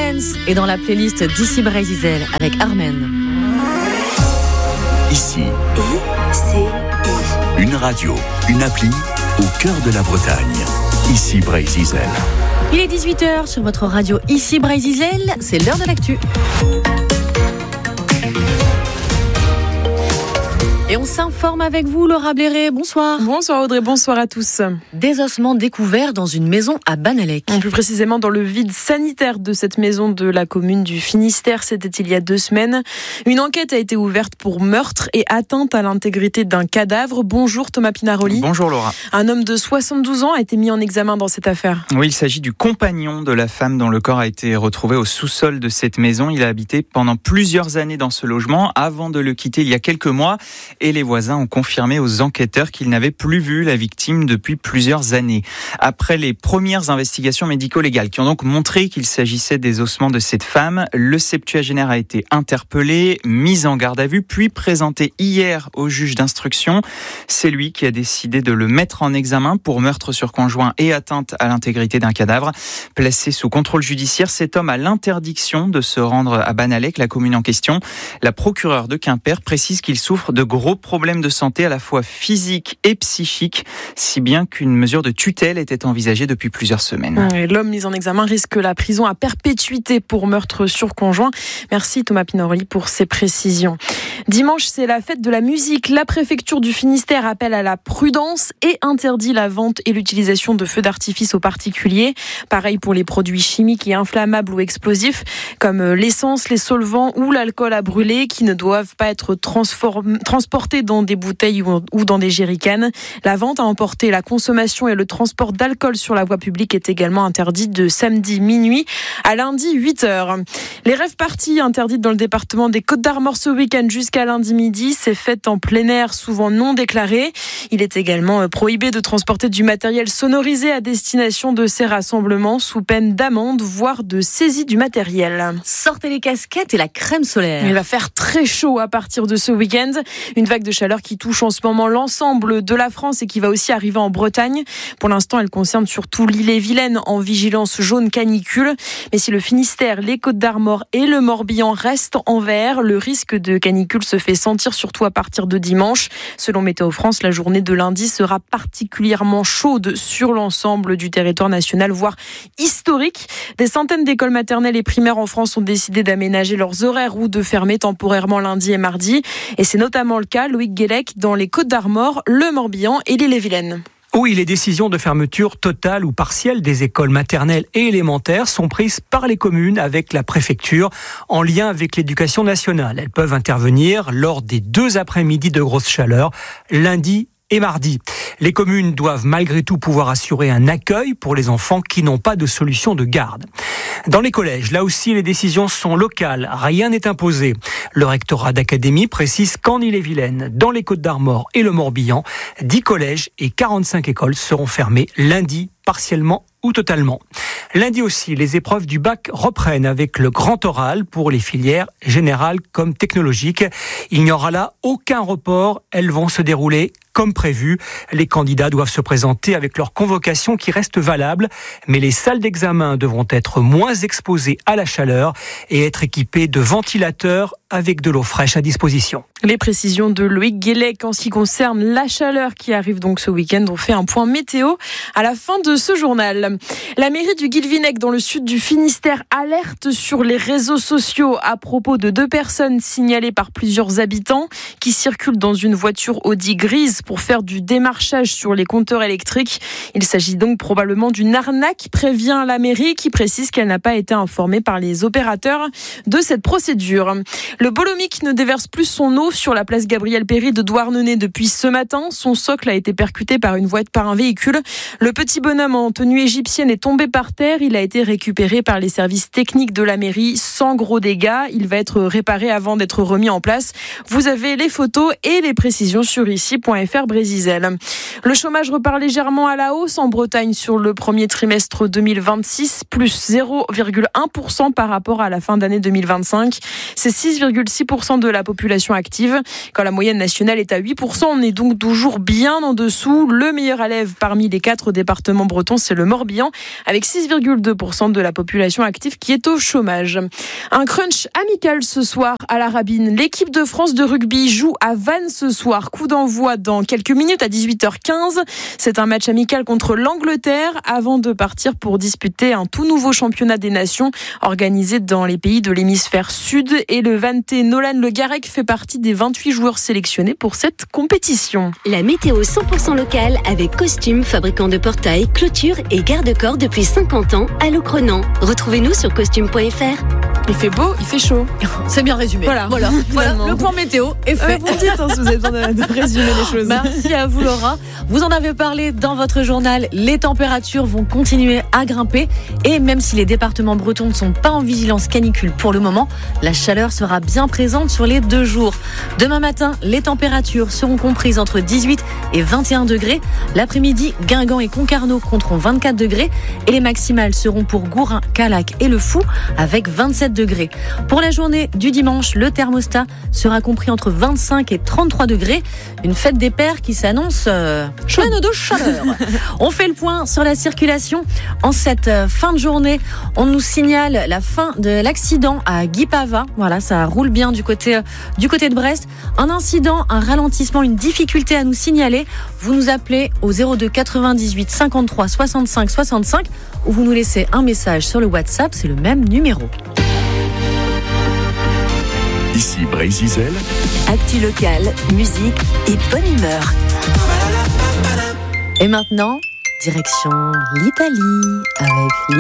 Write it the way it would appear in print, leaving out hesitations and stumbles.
Lawrence est dans la playlist d'Ici Brésil avec Armen. Ici, une radio, une appli au cœur de la Bretagne. Ici Brésil. Il est 18h sur votre radio Ici Brésil, c'est l'heure de l'actu. Et on s'informe avec vous, Laura Bléré. Bonsoir. Bonsoir Audrey, bonsoir à tous. Des ossements découverts dans une maison à Banalec. Plus précisément dans le vide sanitaire de cette maison de la commune du Finistère, c'était il y a 2 semaines. Une enquête a été ouverte pour meurtre et atteinte à l'intégrité d'un cadavre. Bonjour Thomas Pinaroli. Bonjour Laura. Un homme de 72 ans a été mis en examen dans cette affaire. Oui, il s'agit du compagnon de la femme dont le corps a été retrouvé au sous-sol de cette maison. Il a habité pendant plusieurs années dans ce logement avant de le quitter il y a quelques mois. Et les voisins ont confirmé aux enquêteurs qu'ils n'avaient plus vu la victime depuis plusieurs années. Après les premières investigations médico-légales qui ont donc montré qu'il s'agissait des ossements de cette femme, le septuagénaire a été interpellé, mis en garde à vue, puis présenté hier au juge d'instruction. C'est lui qui a décidé de le mettre en examen pour meurtre sur conjoint et atteinte à l'intégrité d'un cadavre. Placé sous contrôle judiciaire, cet homme a l'interdiction de se rendre à Banalec, la commune en question. La procureure de Quimper précise qu'il souffre de gros problèmes de santé à la fois physiques et psychiques, si bien qu'une mesure de tutelle était envisagée depuis plusieurs semaines. Et l'homme mis en examen risque la prison à perpétuité pour meurtre sur conjoint. Merci Thomas Pinaroli pour ces précisions. Dimanche, c'est la fête de la musique. La préfecture du Finistère appelle à la prudence et interdit la vente et l'utilisation de feux d'artifice aux particuliers. Pareil pour les produits chimiques et inflammables ou explosifs, comme l'essence, les solvants ou l'alcool à brûler, qui ne doivent pas être transportés dans des bouteilles ou dans des jerrycans. La vente à emporter, la consommation et le transport d'alcool sur la voie publique est également interdite de samedi minuit à lundi 8h. Les rêves parties interdites dans le département des Côtes-d'Armor ce week-end jusqu'à lundi midi. Ces fêtes en plein air souvent non déclarées. Il est également prohibé de transporter du matériel sonorisé à destination de ces rassemblements sous peine d'amende, voire de saisie du matériel. Sortez les casquettes et la crème solaire. Il va faire très chaud à partir de ce week-end. Une vague de chaleur qui touche en ce moment l'ensemble de la France et qui va aussi arriver en Bretagne. Pour l'instant, elle concerne surtout l'Ille-et-Vilaine en vigilance jaune canicule. Mais si le Finistère, les Côtes-d'Armor et le Morbihan restent en vert, le risque de canicule se fait sentir surtout à partir de dimanche. Selon Météo France, la journée de lundi sera particulièrement chaude sur l'ensemble du territoire national, voire historique. Des centaines d'écoles maternelles et primaires en France ont décidé d'aménager leurs horaires ou de fermer temporairement lundi et mardi. Et c'est notamment le cas, Loïc Guélec, dans les Côtes-d'Armor, le Morbihan et l'Ille-et-Vilaine. Oui, les décisions de fermeture totale ou partielle des écoles maternelles et élémentaires sont prises par les communes avec la préfecture en lien avec l'éducation nationale. Elles peuvent intervenir lors des 2 après-midi de grosse chaleur, lundi et mardi. Les communes doivent malgré tout pouvoir assurer un accueil pour les enfants qui n'ont pas de solution de garde. Dans les collèges, là aussi, les décisions sont locales. Rien n'est imposé. Le rectorat d'académie précise qu'en Ille-et-Vilaine, dans les Côtes-d'Armor et le Morbihan, 10 collèges et 45 écoles seront fermés lundi, partiellement ou totalement. Lundi aussi, les épreuves du bac reprennent avec le grand oral pour les filières générales comme technologiques. Il n'y aura là aucun report. Elles vont se dérouler comme prévu. Les candidats doivent se présenter avec leur convocation qui reste valable, mais les salles d'examen devront être moins exposées à la chaleur et être équipées de ventilateurs avec de l'eau fraîche à disposition. Les précisions de Loïc Guélec en ce qui concerne la chaleur qui arrive donc ce week-end. On fait un point météo à la fin de ce journal. La mairie du Guilvinec dans le sud du Finistère alerte sur les réseaux sociaux à propos de 2 personnes signalées par plusieurs habitants qui circulent dans une voiture Audi grise pour faire du démarchage sur les compteurs électriques. Il s'agit donc probablement d'une arnaque, prévient la mairie qui précise qu'elle n'a pas été informée par les opérateurs de cette procédure. Le Bolomic ne déverse plus son eau sur la place Gabriel-Péri de Douarnenez depuis ce matin. Son socle a été percuté par un véhicule. Le petit bonhomme en tenue égyptienne est tombé par terre. Il a été récupéré par les services techniques de la mairie sans gros dégâts. Il va être réparé avant d'être remis en place. Vous avez les photos et les précisions sur ici.fr. Brézizel. Le chômage repart légèrement à la hausse en Bretagne sur le premier trimestre 2026, plus 0,1% par rapport à la fin d'année 2025. C'est 6,6% de la population active. Quand la moyenne nationale est à 8%, on est donc toujours bien en dessous. Le meilleur élève parmi les 4 départements bretons, c'est le Morbihan, avec 6,2% de la population active qui est au chômage. Un crunch amical ce soir à la Rabine. L'équipe de France de rugby joue à Vannes ce soir. Coup d'envoi dans quelques minutes à 18h15. C'est un match amical contre l'Angleterre avant de partir pour disputer un tout nouveau championnat des nations organisé dans les pays de l'hémisphère sud. Et le Vantais Nolan Le Garec fait partie des 28 joueurs sélectionnés pour cette compétition. La météo 100% locale avec Costume, fabricant de portails, clôtures et garde-corps depuis 50 ans à Locronan. Retrouvez-nous sur costume.fr. Il fait beau, il fait chaud. C'est bien résumé. Voilà. Le point météo est fait. Vous me dites si vous avez besoin de résumer les choses. Merci à vous, Laura. Vous en avez parlé dans votre journal. Les températures vont continuer à grimper. Et même si les départements bretons ne sont pas en vigilance canicule pour le moment, la chaleur sera bien présente sur les 2 jours. Demain matin, les températures seront comprises entre 18 et 21 degrés. L'après-midi, Guingamp et Concarneau compteront 24 degrés. Et les maximales seront pour Gourin, Callac et Le Fou avec 27 degrés. Pour la journée du dimanche, le thermostat sera compris entre 25 et 33 degrés. Une fête des pères qui s'annonce pleine de chaleur. On fait le point sur la circulation. En cette fin de journée, on nous signale la fin de l'accident à Guipava. Voilà, ça roule bien du côté de Brest. Un incident, un ralentissement, une difficulté à nous signaler. Vous nous appelez au 02 98 53 65 65 ou vous nous laissez un message sur le WhatsApp, c'est le même numéro. Ici Brézizel. Actu local, musique et bonne humeur. Et maintenant, direction l'Italie avec